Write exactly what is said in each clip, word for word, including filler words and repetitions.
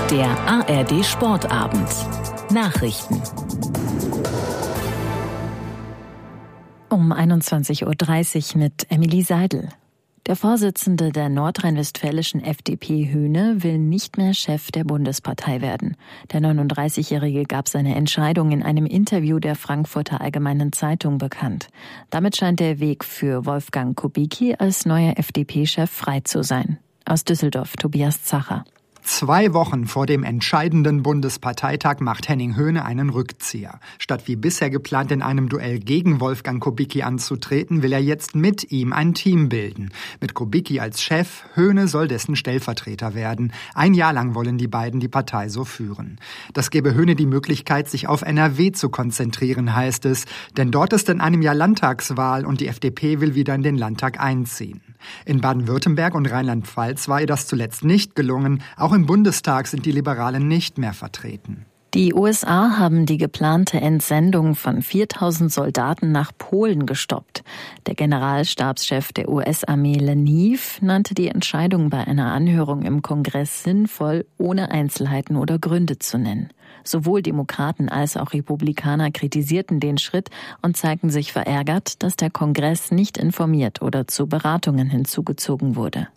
Der A R D Sportabend. Nachrichten. Um einundzwanzig Uhr dreißig mit Emily Seidel. Der Vorsitzende der nordrhein-westfälischen F D P, Höhne, will nicht mehr Chef der Bundespartei werden. Der neununddreißigjährige gab seine Entscheidung in einem Interview der Frankfurter Allgemeinen Zeitung bekannt. Damit scheint der Weg für Wolfgang Kubicki als neuer F D P-Chef frei zu sein. Aus Düsseldorf, Tobias Zacher. Zwei Wochen vor dem entscheidenden Bundesparteitag macht Henning Höhne einen Rückzieher. Statt wie bisher geplant in einem Duell gegen Wolfgang Kubicki anzutreten, will er jetzt mit ihm ein Team bilden. Mit Kubicki als Chef, Höhne soll dessen Stellvertreter werden. Ein Jahr lang wollen die beiden die Partei so führen. Das gebe Höhne die Möglichkeit, sich auf N R W zu konzentrieren, heißt es. Denn dort ist in einem Jahr Landtagswahl und die F D P will wieder in den Landtag einziehen. In Baden-Württemberg und Rheinland-Pfalz war ihr das zuletzt nicht gelungen. Auch im Bundestag sind die Liberalen nicht mehr vertreten. Die U S A haben die geplante Entsendung von viertausend Soldaten nach Polen gestoppt. Der Generalstabschef der U S-Armee Lenniv nannte die Entscheidung bei einer Anhörung im Kongress sinnvoll, ohne Einzelheiten oder Gründe zu nennen. Sowohl Demokraten als auch Republikaner kritisierten den Schritt und zeigten sich verärgert, dass der Kongress nicht informiert oder zu Beratungen hinzugezogen wurde.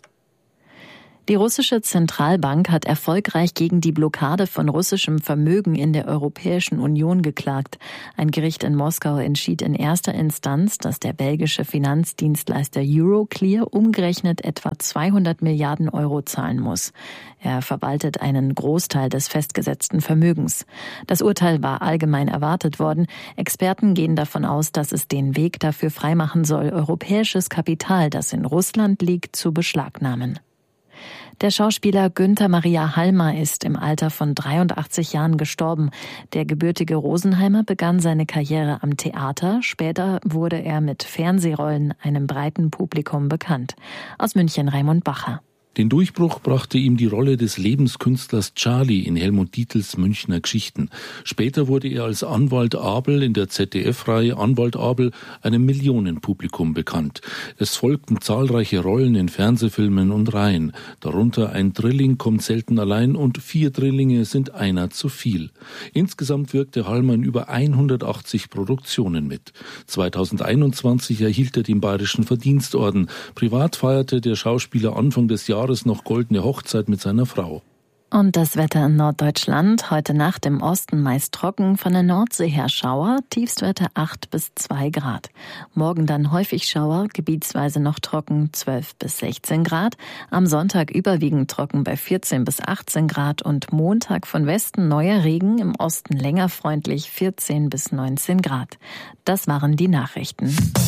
Die russische Zentralbank hat erfolgreich gegen die Blockade von russischem Vermögen in der Europäischen Union geklagt. Ein Gericht in Moskau entschied in erster Instanz, dass der belgische Finanzdienstleister Euroclear umgerechnet etwa zweihundert Milliarden Euro zahlen muss. Er verwaltet einen Großteil des festgesetzten Vermögens. Das Urteil war allgemein erwartet worden. Experten gehen davon aus, dass es den Weg dafür freimachen soll, europäisches Kapital, das in Russland liegt, zu beschlagnahmen. Der Schauspieler Günther Maria Halmer ist im Alter von dreiundachtzig Jahren gestorben. Der gebürtige Rosenheimer begann seine Karriere am Theater. Später wurde er mit Fernsehrollen einem breiten Publikum bekannt. Aus München Raimund Bacher. Den Durchbruch brachte ihm die Rolle des Lebenskünstlers Charlie in Helmut Dietls Münchner Geschichten. Später wurde er als Anwalt Abel in der Z D F-Reihe Anwalt Abel einem Millionenpublikum bekannt. Es folgten zahlreiche Rollen in Fernsehfilmen und Reihen. Darunter Ein Drilling kommt selten allein und Vier Drillinge sind einer zu viel. Insgesamt wirkte Halmer in über hundertachtzig Produktionen mit. zweitausendeinundzwanzig erhielt er den Bayerischen Verdienstorden. Privat feierte der Schauspieler Anfang des Jahres noch goldene Hochzeit mit seiner Frau. Und das Wetter in Norddeutschland. Heute Nacht im Osten meist trocken, von der Nordsee her Schauer, Tiefstwerte acht bis zwei Grad. Morgen dann häufig Schauer, gebietsweise noch trocken, zwölf bis sechzehn Grad. Am Sonntag überwiegend trocken bei vierzehn bis achtzehn Grad und Montag von Westen neuer Regen, im Osten länger freundlich vierzehn bis neunzehn Grad. Das waren die Nachrichten.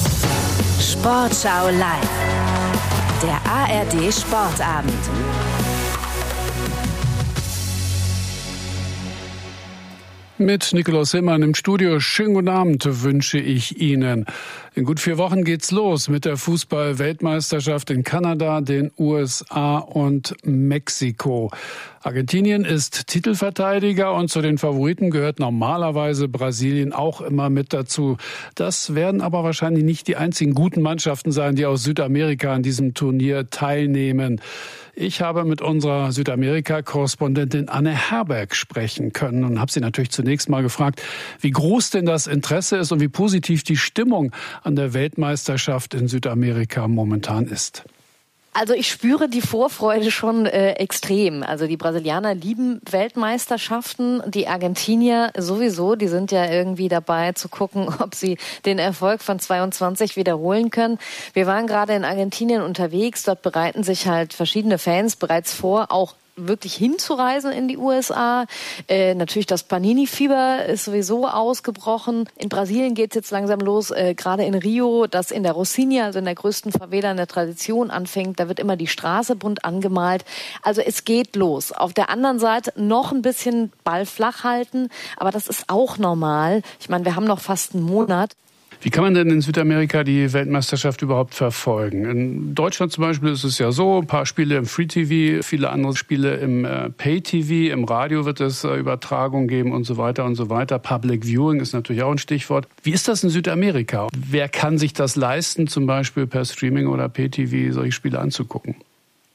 Sportschau live. Der A R D Sportabend. Mit Nikolaus Hillmann im Studio. Schönen guten Abend wünsche ich Ihnen. In gut vier Wochen geht's los mit der Fußball-Weltmeisterschaft in Kanada, den U S A und Mexiko. Argentinien ist Titelverteidiger und zu den Favoriten gehört normalerweise Brasilien auch immer mit dazu. Das werden aber wahrscheinlich nicht die einzigen guten Mannschaften sein, die aus Südamerika an diesem Turnier teilnehmen. Ich habe mit unserer Südamerika-Korrespondentin Anne Herberg sprechen können und habe sie natürlich zunächst mal gefragt, wie groß denn das Interesse ist und wie positiv die Stimmung an der Weltmeisterschaft in Südamerika momentan ist. Also ich spüre die Vorfreude schon äh, extrem. Also die Brasilianer lieben Weltmeisterschaften, die Argentinier sowieso, die sind ja irgendwie dabei zu gucken, ob sie den Erfolg von zweiundzwanzig wiederholen können. Wir waren gerade in Argentinien unterwegs, dort bereiten sich halt verschiedene Fans bereits vor, auch wirklich hinzureisen in die U S A. Äh, natürlich das Panini-Fieber ist sowieso ausgebrochen. In Brasilien geht es jetzt langsam los, äh, gerade in Rio, das in der Rocinha, also in der größten Favela in der Tradition anfängt. Da wird immer die Straße bunt angemalt. Also es geht los. Auf der anderen Seite noch ein bisschen Ball flach halten, aber das ist auch normal. Ich meine, wir haben noch fast einen Monat. Wie kann man denn in Südamerika die Weltmeisterschaft überhaupt verfolgen? In Deutschland zum Beispiel ist es ja so, ein paar Spiele im Free-T V, viele andere Spiele im äh, Pay-T V, im Radio wird es äh, Übertragungen geben und so weiter und so weiter. Public Viewing ist natürlich auch ein Stichwort. Wie ist das in Südamerika? Wer kann sich das leisten, zum Beispiel per Streaming oder Pay-T V solche Spiele anzugucken?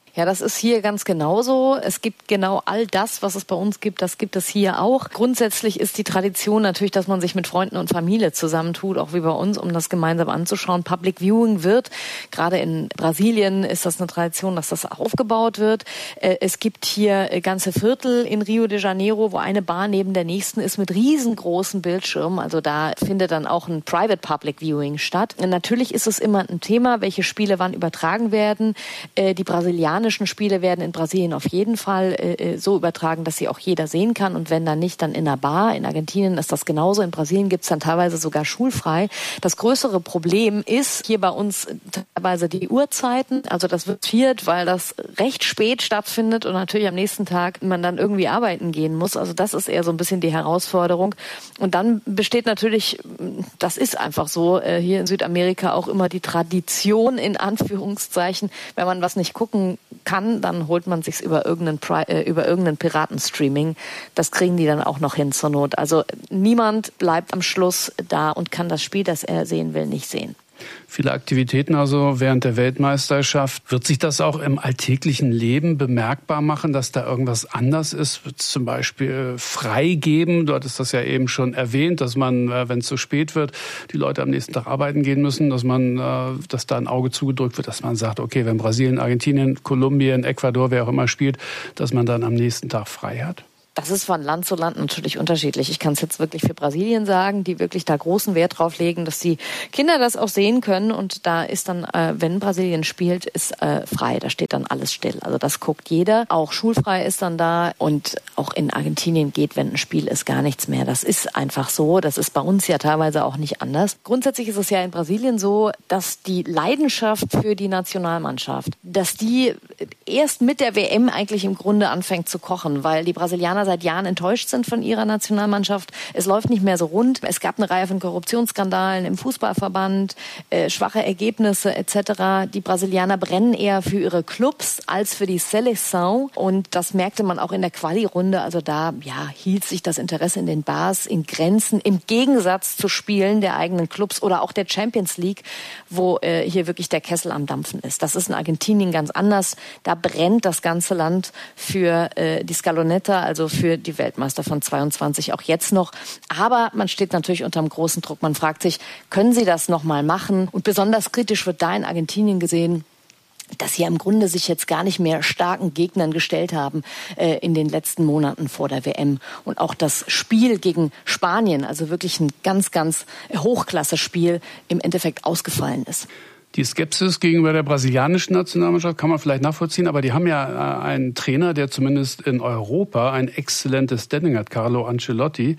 Ja, das ist hier ganz genauso. Es gibt genau all das, was es bei uns gibt, das gibt es hier auch. Grundsätzlich ist die Tradition natürlich, dass man sich mit Freunden und Familie zusammentut, auch wie bei uns, um das gemeinsam anzuschauen. Public Viewing wird, gerade in Brasilien ist das eine Tradition, dass das aufgebaut wird. Es gibt hier ganze Viertel in Rio de Janeiro, wo eine Bar neben der nächsten ist mit riesengroßen Bildschirmen. Also da findet dann auch ein Private Public Viewing statt. Und natürlich ist es immer ein Thema, welche Spiele wann übertragen werden. Die Brasilianer Spiele werden in Brasilien auf jeden Fall äh, so übertragen, dass sie auch jeder sehen kann. Und wenn dann nicht, dann in einer Bar. In Argentinien ist das genauso. In Brasilien gibt es dann teilweise sogar schulfrei. Das größere Problem ist hier bei uns teilweise die Uhrzeiten. Also das wird viert, weil das recht spät stattfindet und natürlich am nächsten Tag man dann irgendwie arbeiten gehen muss. Also das ist eher so ein bisschen die Herausforderung. Und dann besteht natürlich, das ist einfach so, äh, hier in Südamerika auch immer die Tradition in Anführungszeichen, wenn man was nicht gucken kann, dann holt man sich's über irgendeinen Pri- äh, über irgendeinen Piratenstreaming. Das kriegen die dann auch noch hin zur Not. Also niemand bleibt am Schluss da und kann das Spiel, das er sehen will, nicht sehen. Viele Aktivitäten also während der Weltmeisterschaft. Wird sich das auch im alltäglichen Leben bemerkbar machen, dass da irgendwas anders ist? Wird es zum Beispiel freigeben? Du hattest das ja eben schon erwähnt, dass man, wenn es zu spät wird, die Leute am nächsten Tag arbeiten gehen müssen, dass man, dass da ein Auge zugedrückt wird, dass man sagt, okay, wenn Brasilien, Argentinien, Kolumbien, Ecuador, wer auch immer spielt, dass man dann am nächsten Tag frei hat? Das ist von Land zu Land natürlich unterschiedlich. Ich kann es jetzt wirklich für Brasilien sagen, die wirklich da großen Wert drauf legen, dass die Kinder das auch sehen können. Und da ist dann, äh, wenn Brasilien spielt, ist äh, frei. Da steht dann alles still. Also das guckt jeder. Auch schulfrei ist dann da. Und auch in Argentinien geht, wenn ein Spiel ist, gar nichts mehr. Das ist einfach so. Das ist bei uns ja teilweise auch nicht anders. Grundsätzlich ist es ja in Brasilien so, dass die Leidenschaft für die Nationalmannschaft, dass die erst mit der W M eigentlich im Grunde anfängt zu kochen, weil die Brasilianer seit Jahren enttäuscht sind von ihrer Nationalmannschaft. Es läuft nicht mehr so rund. Es gab eine Reihe von Korruptionsskandalen im Fußballverband, äh, schwache Ergebnisse et cetera. Die Brasilianer brennen eher für ihre Clubs als für die Seleção. Und das merkte man auch in der Quali-Runde. Also da ja, hielt sich das Interesse in den Bars in Grenzen, im Gegensatz zu Spielen der eigenen Clubs oder auch der Champions League, wo äh, hier wirklich der Kessel am Dampfen ist. Das ist in Argentinien ganz anders. Da brennt das ganze Land für äh, die Scaloneta, also für die Weltmeister von zweiundzwanzig, auch jetzt noch. Aber man steht natürlich unter einem großen Druck. Man fragt sich, können sie das nochmal machen? Und besonders kritisch wird da in Argentinien gesehen, dass sie im Grunde sich jetzt gar nicht mehr starken Gegnern gestellt haben äh, in den letzten Monaten vor der W M. Und auch das Spiel gegen Spanien, also wirklich ein ganz, ganz Hochklasse-Spiel, im Endeffekt ausgefallen ist. Die Skepsis gegenüber der brasilianischen Nationalmannschaft kann man vielleicht nachvollziehen, aber die haben ja einen Trainer, der zumindest in Europa ein exzellentes Standing hat, Carlo Ancelotti.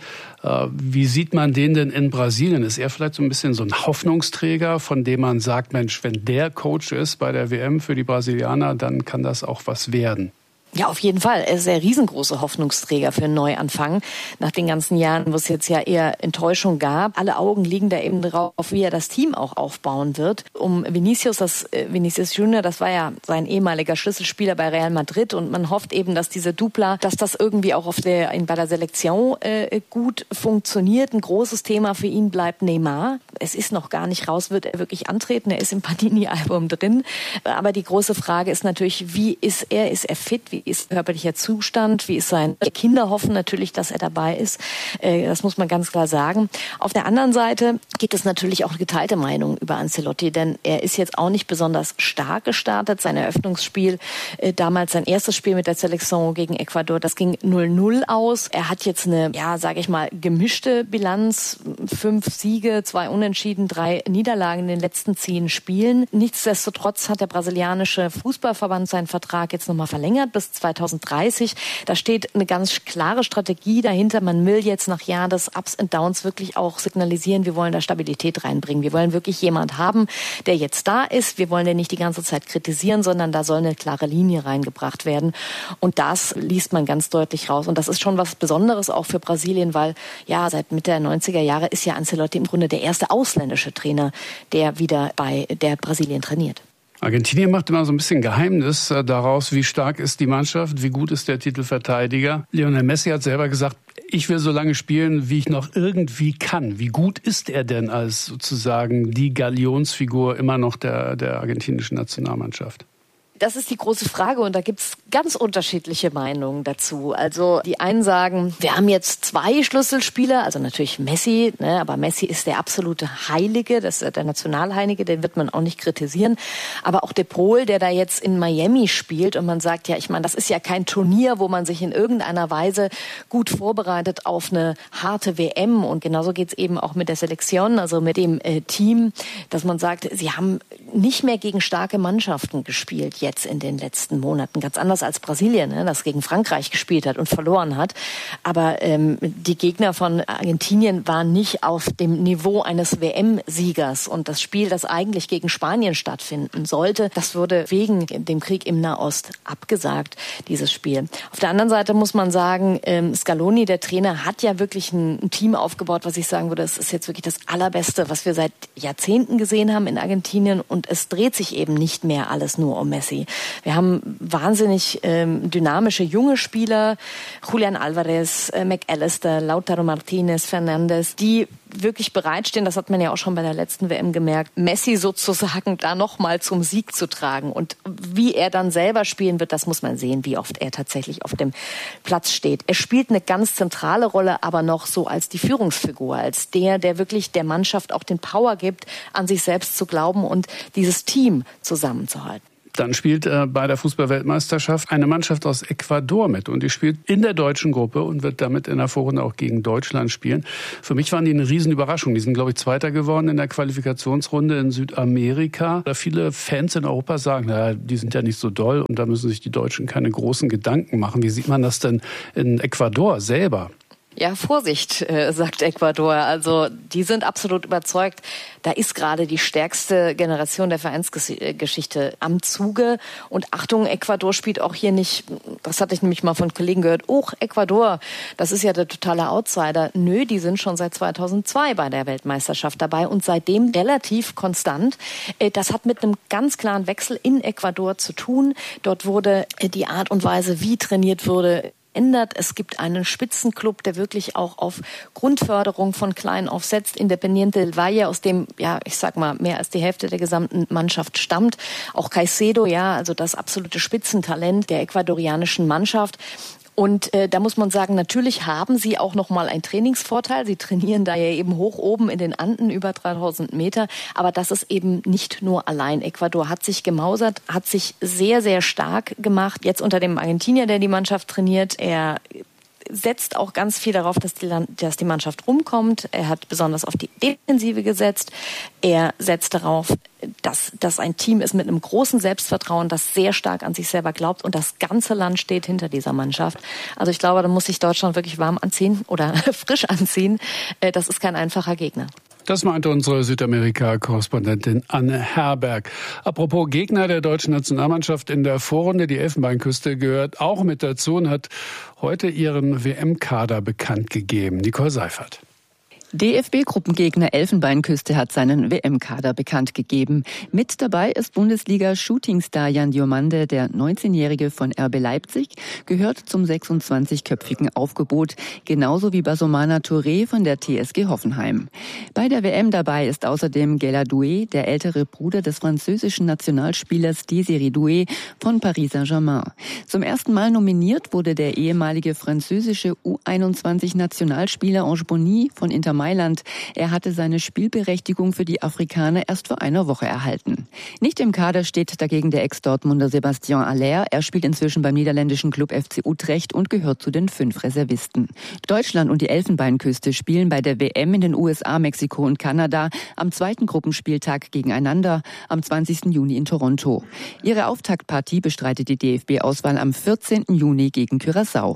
Wie sieht man den denn in Brasilien? Ist er vielleicht so ein bisschen so ein Hoffnungsträger, von dem man sagt, Mensch, wenn der Coach ist bei der W M für die Brasilianer, dann kann das auch was werden? Ja, auf jeden Fall. Er ist der riesengroße Hoffnungsträger für einen Neuanfang. Nach den ganzen Jahren, wo es jetzt ja eher Enttäuschung gab. Alle Augen liegen da eben drauf, wie er das Team auch aufbauen wird. Um Vinicius, das Vinicius Junior, das war ja sein ehemaliger Schlüsselspieler bei Real Madrid. Und man hofft eben, dass diese Dupla, dass das irgendwie auch auf der, in, bei der Selektion äh, gut funktioniert. Ein großes Thema für ihn bleibt Neymar. Es ist noch gar nicht raus, wird er wirklich antreten. Er ist im Panini-Album drin. Aber die große Frage ist natürlich, wie ist er? Ist er fit? Wie ist körperlicher Zustand? Wie ist sein? Die Kinder hoffen natürlich, dass er dabei ist. Das muss man ganz klar sagen. Auf der anderen Seite gibt es natürlich auch geteilte Meinungen über Ancelotti, denn er ist jetzt auch nicht besonders stark gestartet. Sein Eröffnungsspiel, damals sein erstes Spiel mit der Seleção gegen Ecuador, das ging null null aus. Er hat jetzt eine, ja, sage ich mal, gemischte Bilanz. Fünf Siege, zwei Unentschieden, drei Niederlagen in den letzten zehn Spielen. Nichtsdestotrotz hat der brasilianische Fußballverband seinen Vertrag jetzt nochmal verlängert bis zweitausenddreißig. Da steht eine ganz klare Strategie dahinter. Man will jetzt nach Jahren des Ups und Downs wirklich auch signalisieren, wir wollen da Stabilität reinbringen. Wir wollen wirklich jemand haben, der jetzt da ist. Wir wollen den nicht die ganze Zeit kritisieren, sondern da soll eine klare Linie reingebracht werden. Und das liest man ganz deutlich raus. Und das ist schon was Besonderes auch für Brasilien, weil ja seit Mitte der neunziger Jahre ist ja Ancelotti im Grunde der erste ausländische Trainer, der wieder bei der Brasilien trainiert. Argentinien macht immer so ein bisschen Geheimnis daraus, wie stark ist die Mannschaft, wie gut ist der Titelverteidiger. Lionel Messi hat selber gesagt, ich will so lange spielen, wie ich noch irgendwie kann. Wie gut ist er denn als sozusagen die Galionsfigur immer noch der, der argentinischen Nationalmannschaft? Das ist die große Frage und da gibt's ganz unterschiedliche Meinungen dazu. Also die einen sagen, wir haben jetzt zwei Schlüsselspieler, also natürlich Messi, ne, aber Messi ist der absolute Heilige, das ist der Nationalheilige, den wird man auch nicht kritisieren. Aber auch De Paul, der da jetzt in Miami spielt und man sagt, ja, ich meine, das ist ja kein Turnier, wo man sich in irgendeiner Weise gut vorbereitet auf eine harte W M. Und genauso geht's eben auch mit der Selektion, also mit dem äh, Team, dass man sagt, sie haben nicht mehr gegen starke Mannschaften gespielt jetzt. Jetzt in den letzten Monaten. Ganz anders als Brasilien, ne, das gegen Frankreich gespielt hat und verloren hat. Aber ähm, die Gegner von Argentinien waren nicht auf dem Niveau eines W M-Siegers. Und das Spiel, das eigentlich gegen Spanien stattfinden sollte, das wurde wegen dem Krieg im Nahost abgesagt, dieses Spiel. Auf der anderen Seite muss man sagen, ähm, Scaloni, der Trainer, hat ja wirklich ein, ein Team aufgebaut, was ich sagen würde, das ist jetzt wirklich das Allerbeste, was wir seit Jahrzehnten gesehen haben in Argentinien. Und es dreht sich eben nicht mehr alles nur um Messi. Wir haben wahnsinnig ähm, dynamische junge Spieler, Julian Alvarez, äh, McAllister, Lautaro Martinez, Fernandes, die wirklich bereitstehen, das hat man ja auch schon bei der letzten W M gemerkt, Messi sozusagen da nochmal zum Sieg zu tragen. Und wie er dann selber spielen wird, das muss man sehen, wie oft er tatsächlich auf dem Platz steht. Er spielt eine ganz zentrale Rolle, aber noch so als die Führungsfigur, als der, der wirklich der Mannschaft auch den Power gibt, an sich selbst zu glauben und dieses Team zusammenzuhalten. Dann spielt äh, bei der Fußball-Weltmeisterschaft eine Mannschaft aus Ecuador mit. Und die spielt in der deutschen Gruppe und wird damit in der Vorrunde auch gegen Deutschland spielen. Für mich waren die eine Riesenüberraschung. Die sind, glaube ich, Zweiter geworden in der Qualifikationsrunde in Südamerika. Da viele Fans in Europa sagen, naja, die sind ja nicht so doll und da müssen sich die Deutschen keine großen Gedanken machen. Wie sieht man das denn in Ecuador selber? Ja, Vorsicht, äh, sagt Ecuador. Also die sind absolut überzeugt, da ist gerade die stärkste Generation der Vereinsgeschichte am Zuge. Und Achtung, Ecuador spielt auch hier nicht, das hatte ich nämlich mal von Kollegen gehört, oh, Ecuador, das ist ja der totale Outsider. Nö, die sind schon seit zweitausendzwei bei der Weltmeisterschaft dabei und seitdem relativ konstant. Das hat mit einem ganz klaren Wechsel in Ecuador zu tun. Dort wurde die Art und Weise, wie trainiert wurde, ändert. Es gibt einen Spitzenclub, der wirklich auch auf Grundförderung von klein auf setzt. Independiente del Valle, aus dem, ja, ich sag mal, mehr als die Hälfte der gesamten Mannschaft stammt. Auch Caicedo, ja, also das absolute Spitzentalent der ecuadorianischen Mannschaft. Und äh, da muss man sagen, natürlich haben sie auch noch mal einen Trainingsvorteil. Sie trainieren da ja eben hoch oben in den Anden über dreitausend Meter. Aber das ist eben nicht nur allein. Ecuador hat sich gemausert, hat sich sehr, sehr stark gemacht. Jetzt unter dem Argentinier, der die Mannschaft trainiert, er setzt auch ganz viel darauf, dass die, Land- dass die Mannschaft rumkommt. Er hat besonders auf die Defensive gesetzt. Er setzt darauf, dass das ein Team ist mit einem großen Selbstvertrauen, das sehr stark an sich selber glaubt und das ganze Land steht hinter dieser Mannschaft. Also ich glaube, da muss sich Deutschland wirklich warm anziehen oder frisch anziehen. Das ist kein einfacher Gegner. Das meinte unsere Südamerika-Korrespondentin Anne Herberg. Apropos Gegner der deutschen Nationalmannschaft in der Vorrunde, die Elfenbeinküste gehört auch mit dazu und hat heute ihren W M-Kader bekannt gegeben. Nicole Seifert. D F B-Gruppengegner Elfenbeinküste hat seinen W M-Kader bekannt gegeben. Mit dabei ist Bundesliga-Shootingstar Jan Diomande, der neunzehnjährige von R B Leipzig, gehört zum sechsundzwanzigköpfigen Aufgebot, genauso wie Basomana Touré von der T S G Hoffenheim. Bei der W M dabei ist außerdem Gela Doué, der ältere Bruder des französischen Nationalspielers Désiré Doué von Paris Saint-Germain. Zum ersten Mal nominiert wurde der ehemalige französische U einundzwanzig-Nationalspieler Ange Bonny von Inter Mailand. Er hatte seine Spielberechtigung für die Afrikaner erst vor einer Woche erhalten. Nicht im Kader steht dagegen der Ex-Dortmunder Sébastien Haller. Er spielt inzwischen beim niederländischen Club F C Utrecht und gehört zu den fünf Reservisten. Deutschland und die Elfenbeinküste spielen bei der W M in den U S A, Mexiko und Kanada am zweiten Gruppenspieltag gegeneinander am zwanzigsten Juni in Toronto. Ihre Auftaktpartie bestreitet die D F B-Auswahl am vierzehnten Juni gegen Curaçao.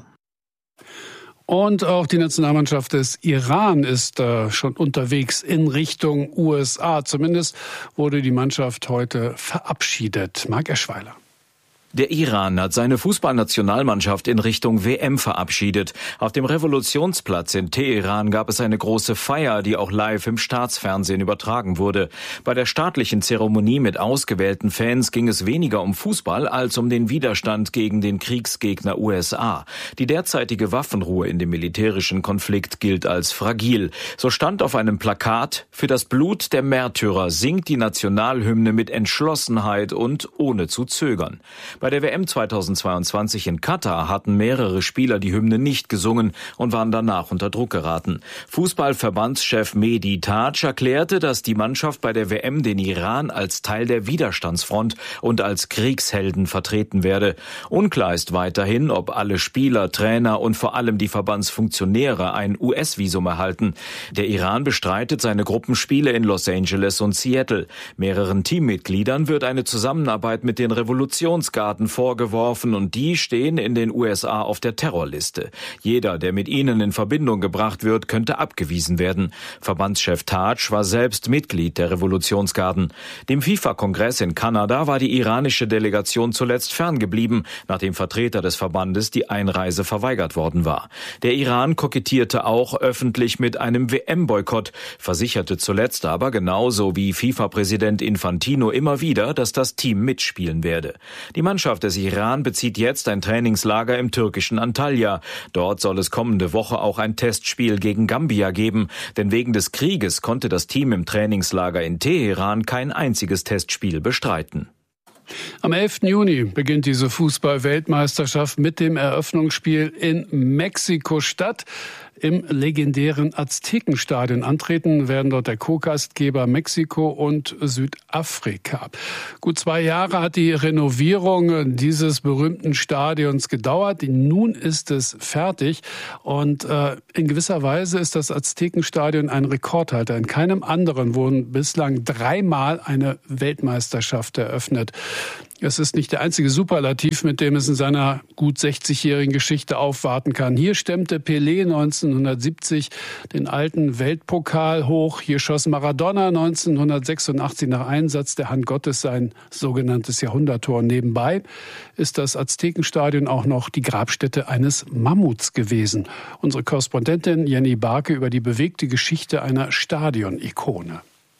Und auch die Nationalmannschaft des Iran ist äh, schon unterwegs in Richtung U S A. Zumindest wurde die Mannschaft heute verabschiedet. Marc Eschweiler. Der Iran hat seine Fußballnationalmannschaft in Richtung W M verabschiedet. Auf dem Revolutionsplatz in Teheran gab es eine große Feier, die auch live im Staatsfernsehen übertragen wurde. Bei der staatlichen Zeremonie mit ausgewählten Fans ging es weniger um Fußball als um den Widerstand gegen den Kriegsgegner U S A. Die derzeitige Waffenruhe in dem militärischen Konflikt gilt als fragil. So stand auf einem Plakat: Für das Blut der Märtyrer singt die Nationalhymne mit Entschlossenheit und ohne zu zögern. Bei der W M zweitausendzweiundzwanzig in Katar hatten mehrere Spieler die Hymne nicht gesungen und waren danach unter Druck geraten. Fußballverbandschef Mehdi Taj erklärte, dass die Mannschaft bei der W M den Iran als Teil der Widerstandsfront und als Kriegshelden vertreten werde. Unklar ist weiterhin, ob alle Spieler, Trainer und vor allem die Verbandsfunktionäre ein U S-Visum erhalten. Der Iran bestreitet seine Gruppenspiele in Los Angeles und Seattle. Mehreren Teammitgliedern wird eine Zusammenarbeit mit den Revolutionsgarden vorgeworfen und die stehen in den U S A auf der Terrorliste. Jeder, der mit ihnen in Verbindung gebracht wird, könnte abgewiesen werden. Verbandschef Taj war selbst Mitglied der Revolutionsgarden. Dem FIFA-Kongress in Kanada war die iranische Delegation zuletzt ferngeblieben, nachdem Vertreter des Verbandes die Einreise verweigert worden war. Der Iran kokettierte auch öffentlich mit einem W M-Boykott, versicherte zuletzt aber genauso wie FIFA-Präsident Infantino immer wieder, dass das Team mitspielen werde. Die Mannschaft des Iran bezieht jetzt ein Trainingslager im türkischen Antalya. Dort soll es kommende Woche auch ein Testspiel gegen Gambia geben, denn wegen des Krieges konnte das Team im Trainingslager in Teheran kein einziges Testspiel bestreiten. Am elften Juni beginnt diese Fußball-Weltmeisterschaft mit dem Eröffnungsspiel in Mexiko-Stadt. Im legendären Aztekenstadion. Antreten werden dort der Co-Gastgeber Mexiko und Südafrika. Gut zwei Jahre hat die Renovierung dieses berühmten Stadions gedauert. Nun ist es fertig und äh, in gewisser Weise ist das Aztekenstadion ein Rekordhalter. In keinem anderen wurden bislang dreimal eine Weltmeisterschaft eröffnet. Es ist nicht der einzige Superlativ, mit dem es in seiner gut sechzigjährigen Geschichte aufwarten kann. Hier stemmte Pelé neunzehnhundertsiebzig den alten Weltpokal hoch. Hier schoss Maradona neunzehnhundertsechsundachtzig nach Einsatz der Hand Gottes sein sogenanntes Jahrhunderttor. Nebenbei ist das Aztekenstadion auch noch die Grabstätte eines Mammuts gewesen. Unsere Korrespondentin Jenny Barke über die bewegte Geschichte einer Stadionikone.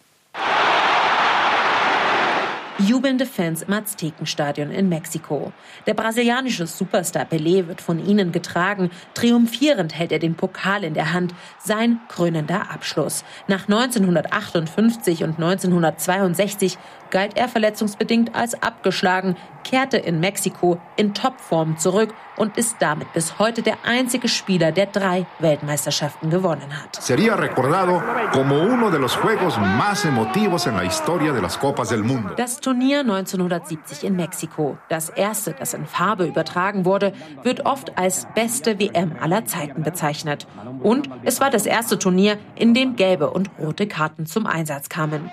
Jubelnde Fans im Aztekenstadion in Mexiko. Der brasilianische Superstar Pelé wird von ihnen getragen. Triumphierend hält er den Pokal in der Hand. Sein krönender Abschluss. Nach neunzehnhundertachtundfünfzig und neunzehnhundertzweiundsechzig galt er verletzungsbedingt als abgeschlagen, kehrte in Mexiko in Topform zurück und ist damit bis heute der einzige Spieler, der drei Weltmeisterschaften gewonnen hat. Sería recordado como uno de los juegos más emotivos en la historia de las Copas del Mundo. Das Turnier neunzehnhundertsiebzig in Mexiko, das erste, das in Farbe übertragen wurde, wird oft als beste W M aller Zeiten bezeichnet. Und es war das erste Turnier, in dem gelbe und rote Karten zum Einsatz kamen.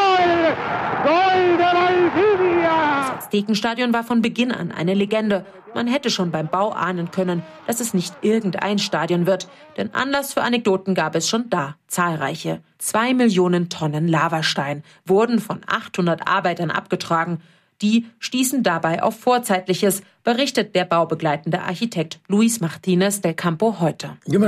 Das Aztekenstadion war von Beginn an eine Legende. Man hätte schon beim Bau ahnen können, dass es nicht irgendein Stadion wird. Denn Anlass für Anekdoten gab es schon da zahlreiche. Zwei Millionen Tonnen Lavastein wurden von achthundert Arbeitern abgetragen. Die stießen dabei auf Vorzeitliches, berichtet der baubegleitende Architekt Luis Martínez del Campo heute.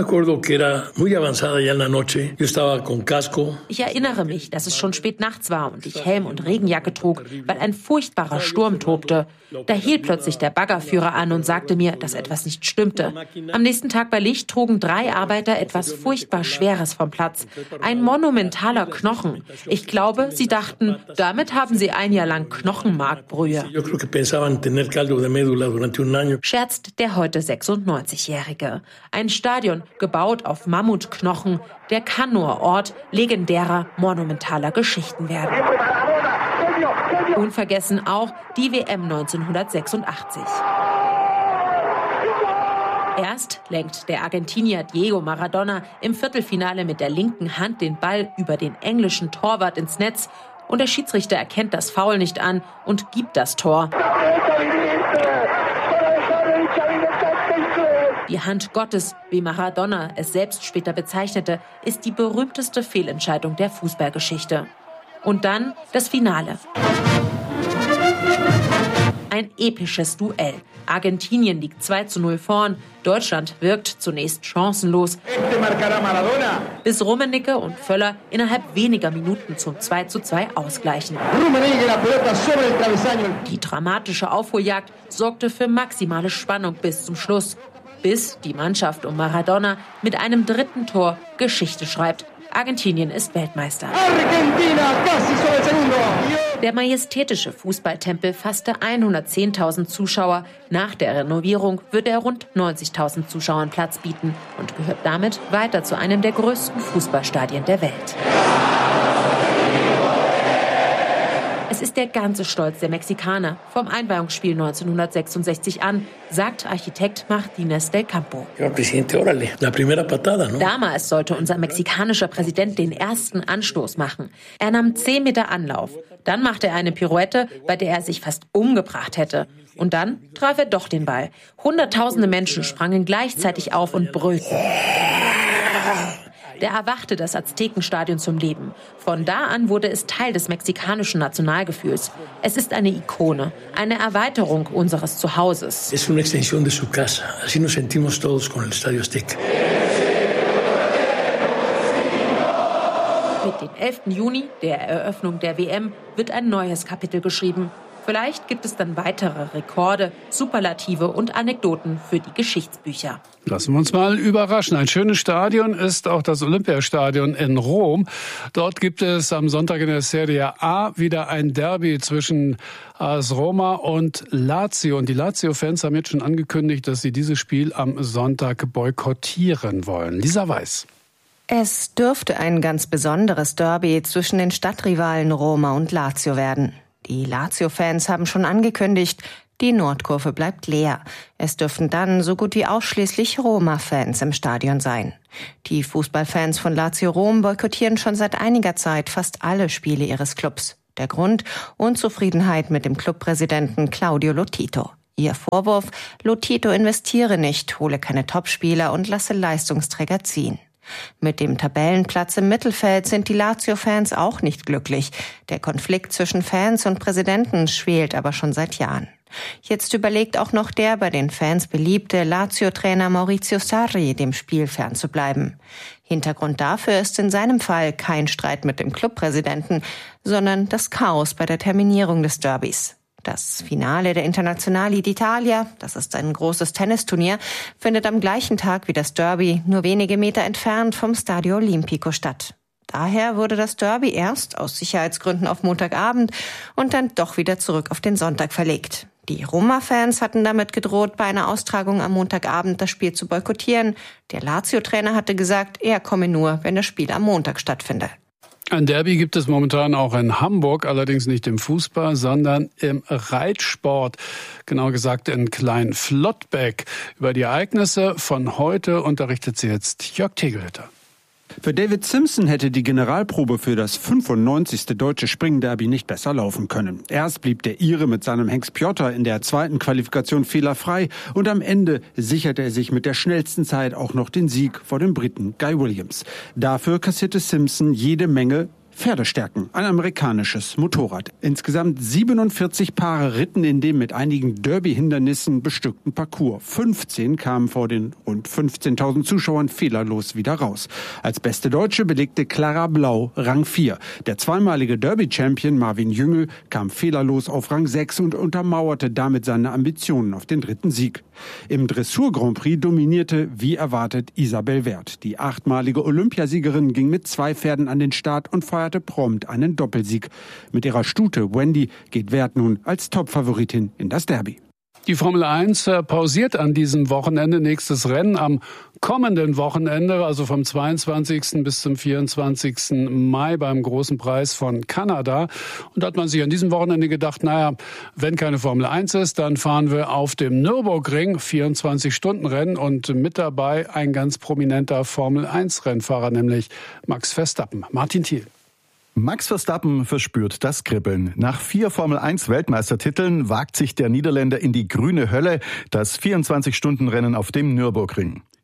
Ich erinnere mich, dass es schon spät nachts war und ich Helm und Regenjacke trug, weil ein furchtbarer Sturm tobte. Da hielt plötzlich der Baggerführer an und sagte mir, dass etwas nicht stimmte. Am nächsten Tag bei Licht trugen drei Arbeiter etwas furchtbar Schweres vom Platz. Ein monumentaler Knochen. Ich glaube, sie dachten, damit haben sie ein Jahr lang Knochenmarkbrühe. Scherzt der heute sechsundneunzigjährige. Ein Stadion, gebaut auf Mammutknochen, der kann nur Ort legendärer, monumentaler Geschichten werden. Unvergessen auch die W M neunzehnhundertsechsundachtzig. Erst lenkt der Argentinier Diego Maradona im Viertelfinale mit der linken Hand den Ball über den englischen Torwart ins Netz und der Schiedsrichter erkennt das Foul nicht an und gibt das Tor. Die Hand Gottes, wie Maradona es selbst später bezeichnete, ist die berühmteste Fehlentscheidung der Fußballgeschichte. Und dann das Finale. Ein episches Duell. Argentinien liegt zwei zu null vorn. Deutschland wirkt zunächst chancenlos, bis Rummenigge und Völler innerhalb weniger Minuten zum zwei zu zwei ausgleichen. Die dramatische Aufholjagd sorgte für maximale Spannung bis zum Schluss, bis die Mannschaft um Maradona mit einem dritten Tor Geschichte schreibt. Argentinien ist Weltmeister. Der majestätische Fußballtempel fasste hundertzehntausend Zuschauer. Nach der Renovierung wird er rund neunzigtausend Zuschauern Platz bieten und gehört damit weiter zu einem der größten Fußballstadien der Welt. Es ist der ganze Stolz der Mexikaner vom Einweihungsspiel neunzehnhundertsechsundsechzig an, sagt Architekt Martínez del Campo. Damals sollte unser mexikanischer Präsident den ersten Anstoß machen. Er nahm zehn Meter Anlauf. Dann machte er eine Pirouette, bei der er sich fast umgebracht hätte. Und dann traf er doch den Ball. Hunderttausende Menschen sprangen gleichzeitig auf und brüllten. Der erwachte das Aztekenstadion zum Leben. Von da an wurde es Teil des mexikanischen Nationalgefühls. Es ist eine Ikone, eine Erweiterung unseres Zuhauses. Es una extensión de su casa. Así nos sentimos todos con el Estadio Azteca. Mit dem elften Juni, der Eröffnung der W M, wird ein neues Kapitel geschrieben. Vielleicht gibt es dann weitere Rekorde, Superlative und Anekdoten für die Geschichtsbücher. Lassen wir uns mal überraschen. Ein schönes Stadion ist auch das Olympiastadion in Rom. Dort gibt es am Sonntag in der Serie A wieder ein Derby zwischen A S Roma und Lazio. Und die Lazio-Fans haben jetzt schon angekündigt, dass sie dieses Spiel am Sonntag boykottieren wollen. Lisa Weiß. Es dürfte ein ganz besonderes Derby zwischen den Stadtrivalen Roma und Lazio werden. Die Lazio-Fans haben schon angekündigt, die Nordkurve bleibt leer. Es dürften dann so gut wie ausschließlich Roma-Fans im Stadion sein. Die Fußballfans von Lazio Rom boykottieren schon seit einiger Zeit fast alle Spiele ihres Clubs. Der Grund? Unzufriedenheit mit dem Clubpräsidenten Claudio Lotito. Ihr Vorwurf? Lotito investiere nicht, hole keine Topspieler und lasse Leistungsträger ziehen. Mit dem Tabellenplatz im Mittelfeld sind die Lazio-Fans auch nicht glücklich. Der Konflikt zwischen Fans und Präsidenten schwelt aber schon seit Jahren. Jetzt überlegt auch noch der bei den Fans beliebte Lazio-Trainer Maurizio Sarri, dem Spiel fernzubleiben. Hintergrund dafür ist in seinem Fall kein Streit mit dem Clubpräsidenten, sondern das Chaos bei der Terminierung des Derbys. Das Finale der Internazionali d'Italia, das ist ein großes Tennisturnier, findet am gleichen Tag wie das Derby nur wenige Meter entfernt vom Stadio Olimpico statt. Daher wurde das Derby erst aus Sicherheitsgründen auf Montagabend und dann doch wieder zurück auf den Sonntag verlegt. Die Roma-Fans hatten damit gedroht, bei einer Austragung am Montagabend das Spiel zu boykottieren. Der Lazio-Trainer hatte gesagt, er komme nur, wenn das Spiel am Montag stattfinde. Ein Derby gibt es momentan auch in Hamburg, allerdings nicht im Fußball, sondern im Reitsport. Genau gesagt in Klein-Flottbeck. Über die Ereignisse von heute unterrichtet sie jetzt Jörg Tegelhütter. Für David Simpson hätte die Generalprobe für das fünfundneunzigste deutsche Springderby nicht besser laufen können. Erst blieb der Ire mit seinem Hengst Piotr in der zweiten Qualifikation fehlerfrei und am Ende sicherte er sich mit der schnellsten Zeit auch noch den Sieg vor dem Briten Guy Williams. Dafür kassierte Simpson jede Menge Pferdestärken, ein amerikanisches Motorrad. Insgesamt siebenundvierzig Paare ritten in dem mit einigen Derby-Hindernissen bestückten Parcours. fünfzehn kamen vor den rund fünfzehntausend Zuschauern fehlerlos wieder raus. Als beste Deutsche belegte Clara Blau Rang vier. Der zweimalige Derby-Champion Marvin Jüngel kam fehlerlos auf Rang sechs und untermauerte damit seine Ambitionen auf den dritten Sieg. Im Dressur-Grand Prix dominierte, wie erwartet, Isabel Werth. Die achtmalige Olympiasiegerin ging mit zwei Pferden an den Start und feierte prompt einen Doppelsieg. Mit ihrer Stute Wendy geht Werth nun als Topfavoritin in das Derby. Die Formel eins pausiert an diesem Wochenende. Nächstes Rennen am kommenden Wochenende, also vom zweiundzwanzigsten bis zum vierundzwanzigsten Mai beim Großen Preis von Kanada. Und da hat man sich an diesem Wochenende gedacht, naja, wenn keine Formel eins ist, dann fahren wir auf dem Nürburgring vierundzwanzig-Stunden-Rennen und mit dabei ein ganz prominenter Formel eins Rennfahrer, nämlich Max Verstappen. Martin Thiel. Max Verstappen verspürt das Kribbeln. Nach vier Formel eins Weltmeistertiteln wagt sich der Niederländer in die grüne Hölle, das vierundzwanzig-Stunden-Rennen auf dem Nürburgring.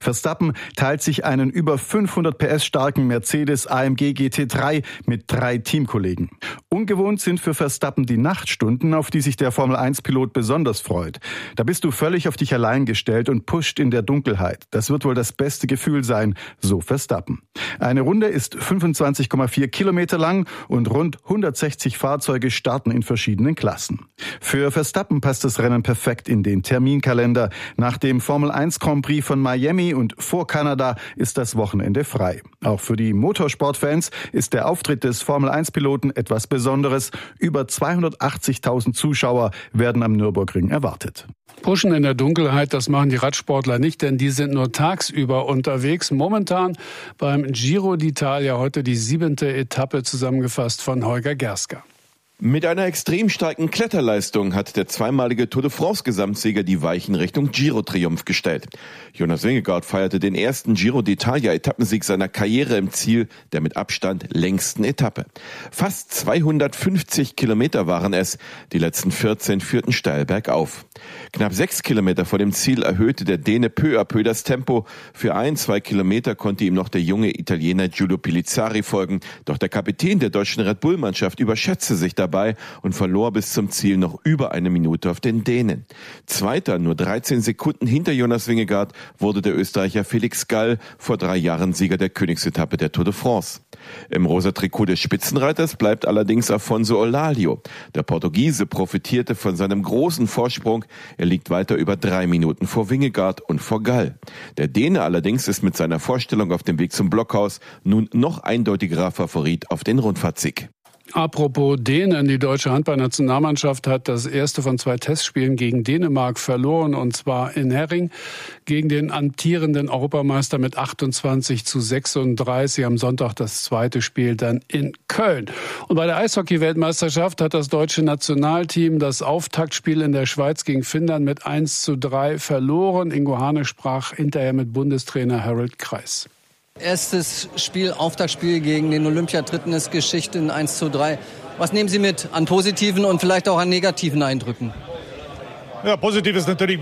Verstappen teilt sich einen über fünfhundert P S starken Mercedes A M G G T drei mit drei Teamkollegen. Ungewohnt sind für Verstappen die Nachtstunden, auf die sich der Formel eins Pilot besonders freut. Da bist du völlig auf dich allein gestellt und pusht in der Dunkelheit. Das wird wohl das beste Gefühl sein, so Verstappen. Eine Runde ist fünfundzwanzig Komma vier Kilometer lang und rund hundertsechzig Fahrzeuge starten in verschiedenen Klassen. Für Verstappen passt das Rennen perfekt in den Terminkalender. Nach dem Formel eins Grand Prix von Miami und vor Kanada ist das Wochenende frei. Auch für die Motorsportfans ist der Auftritt des Formel eins Piloten etwas Besonderes. Über zweihundertachtzigtausend Zuschauer werden am Nürburgring erwartet. Pushen in der Dunkelheit, das machen die Radsportler nicht, denn die sind nur tagsüber unterwegs. Momentan beim Giro d'Italia, heute die siebente Etappe, zusammengefasst von Holger Gerska. Mit einer extrem starken Kletterleistung hat der zweimalige Tour de France-Gesamtsieger die Weichen Richtung Giro-Triumph gestellt. Jonas Vingegaard feierte den ersten Giro d'Italia-Etappensieg seiner Karriere im Ziel der mit Abstand längsten Etappe. Fast zweihundertfünfzig Kilometer waren es, die letzten vierzehn führten steil bergauf. Knapp sechs Kilometer vor dem Ziel erhöhte der Däne peu à peu das Tempo. Für ein, zwei Kilometer konnte ihm noch der junge Italiener Giulio Pilizzari folgen. Doch der Kapitän der deutschen Red Bull-Mannschaft überschätzte sich dabei und verlor bis zum Ziel noch über eine Minute auf den Dänen. Zweiter, nur dreizehn Sekunden hinter Jonas Vingegaard, wurde der Österreicher Felix Gall, vor drei Jahren Sieger der Königsetappe der Tour de France. Im rosa Trikot des Spitzenreiters bleibt allerdings Afonso Olalio. Der Portugiese profitierte von seinem großen Vorsprung. Er liegt weiter über drei Minuten vor Vingegaard und vor Gall. Der Däne allerdings ist mit seiner Vorstellung auf dem Weg zum Blockhaus nun noch eindeutigerer Favorit auf den Rundfahrtsieg. Apropos Dänen, die deutsche Handballnationalmannschaft hat das erste von zwei Testspielen gegen Dänemark verloren, und zwar in Herring gegen den amtierenden Europameister mit achtundzwanzig zu sechsunddreißig. Am Sonntag das zweite Spiel dann in Köln. Und bei der Eishockey-Weltmeisterschaft hat das deutsche Nationalteam das Auftaktspiel in der Schweiz gegen Finnland mit eins zu drei verloren. Ingo Hane sprach hinterher mit Bundestrainer Harold Kreis. Erstes Spiel, Auftaktspiel gegen den Olympiadritten ist Geschichte in eins zu drei. Was nehmen Sie mit an positiven und vielleicht auch an negativen Eindrücken? Ja, positiv ist natürlich